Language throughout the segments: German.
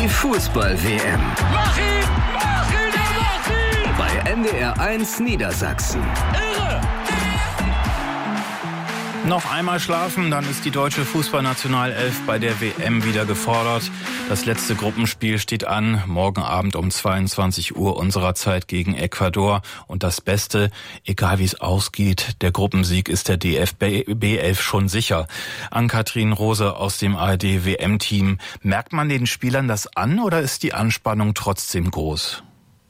Die Fußball-WM. Mach ihn! Mach ihn! Mach ihn! Bei NDR 1 Niedersachsen. Irre! Noch einmal schlafen, dann ist die deutsche Fußballnationalelf bei der WM wieder gefordert. Das letzte Gruppenspiel steht an, morgen Abend um 22 Uhr unserer Zeit gegen Ecuador. Und das Beste, egal wie es ausgeht, der Gruppensieg ist der DFB 11 schon sicher. Ann-Kathrin Rose aus dem ARD-WM-Team. Merkt man den Spielern das an oder ist die Anspannung trotzdem groß?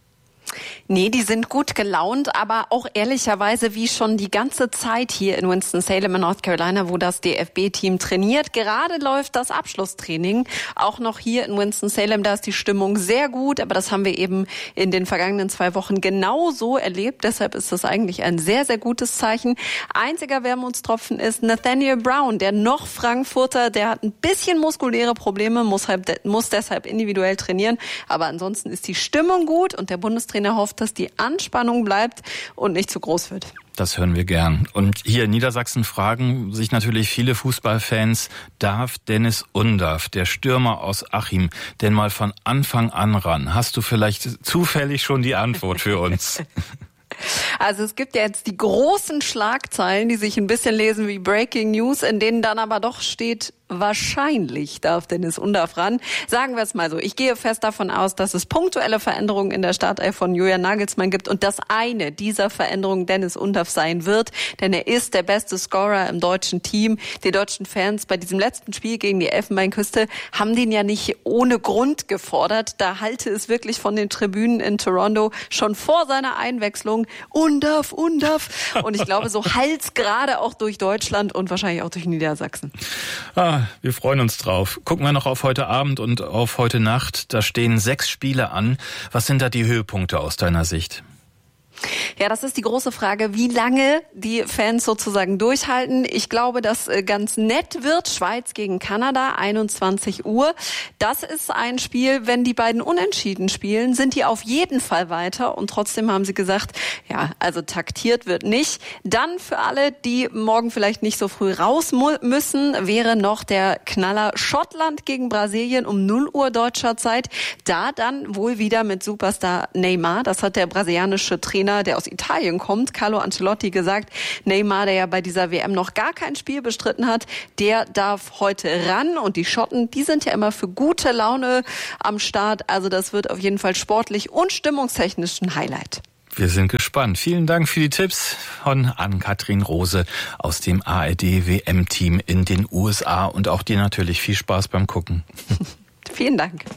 Nee, die sind gut gelaunt, aber auch ehrlicherweise wie schon die ganze Zeit hier in Winston-Salem in North Carolina, wo das DFB-Team trainiert. Gerade läuft das Abschlusstraining. Auch noch hier in Winston-Salem, da ist die Stimmung sehr gut, aber das haben wir eben in den vergangenen 2 Wochen genauso erlebt. Deshalb ist das eigentlich ein sehr, sehr gutes Zeichen. Einziger Wermutstropfen ist Nathaniel Brown, der noch Frankfurter, der hat ein bisschen muskuläre Probleme, muss deshalb individuell trainieren. Aber ansonsten ist die Stimmung gut und der Bundestrainer hofft, dass die Anspannung bleibt und nicht zu groß wird. Das hören wir gern. Und hier in Niedersachsen fragen sich natürlich viele Fußballfans, darf Dennis Undaff, der Stürmer aus Achim, denn mal von Anfang an ran? Hast du vielleicht zufällig schon die Antwort für uns? Also es gibt ja jetzt die großen Schlagzeilen, die sich ein bisschen lesen wie Breaking News, in denen dann aber doch steht, wahrscheinlich darf Dennis Undaff ran. Sagen wir es mal so. Ich gehe fest davon aus, dass es punktuelle Veränderungen in der Startelf von Julian Nagelsmann gibt und dass eine dieser Veränderungen Dennis Undaff sein wird, denn er ist der beste Scorer im deutschen Team. Die deutschen Fans bei diesem letzten Spiel gegen die Elfenbeinküste haben den ja nicht ohne Grund gefordert. Da halte es wirklich von den Tribünen in Toronto schon vor seiner Einwechslung Undaff, Undaff. Und ich glaube, so hallt's gerade auch durch Deutschland und wahrscheinlich auch durch Niedersachsen. Wir freuen uns drauf. Gucken wir noch auf heute Abend und auf heute Nacht. Da stehen 6 Spiele an. Was sind da die Höhepunkte aus deiner Sicht? Ja, das ist die große Frage, wie lange die Fans sozusagen durchhalten. Ich glaube, dass ganz nett wird. Schweiz gegen Kanada, 21 Uhr. Das ist ein Spiel, wenn die beiden unentschieden spielen, sind die auf jeden Fall weiter. Und trotzdem haben sie gesagt, ja, also taktiert wird nicht. Dann für alle, die morgen vielleicht nicht so früh raus müssen, wäre noch der Knaller Schottland gegen Brasilien um 0 Uhr deutscher Zeit. Da dann wohl wieder mit Superstar Neymar. Das hat der brasilianische Trainer, der aus Italien kommt, Carlo Ancelotti, gesagt. Neymar, der ja bei dieser WM noch gar kein Spiel bestritten hat, der darf heute ran. Und die Schotten, die sind ja immer für gute Laune am Start. Also das wird auf jeden Fall sportlich und stimmungstechnisch ein Highlight. Wir sind gespannt. Vielen Dank für die Tipps von Ann-Kathrin Rose aus dem ARD-WM-Team in den USA. Und auch dir natürlich viel Spaß beim Gucken. Vielen Dank.